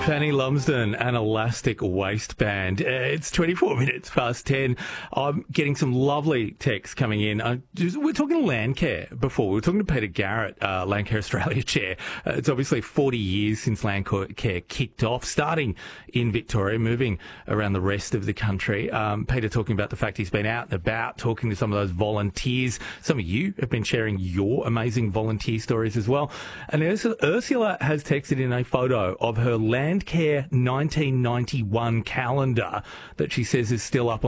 Fanny Lumsden, an elastic waistband. It's 24 minutes past 10. I'm getting some lovely texts coming in. We're talking Landcare before. We were talking to Peter Garrett, Landcare Australia chair. It's obviously 40 years since Landcare kicked off, starting in Victoria, moving around the rest of the country. Peter talking about the fact he's been out and about, talking to some of those volunteers. Some of you have been sharing your amazing volunteer stories as well. And Ursula has texted in a photo of her Landcare 1991 calendar that she says is still up